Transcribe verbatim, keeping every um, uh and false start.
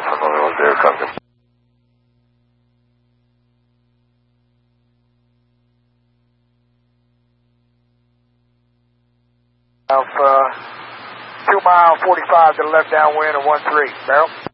familiar with their company. Of uh, two mile forty-five to the left downwind of one three. Barrel.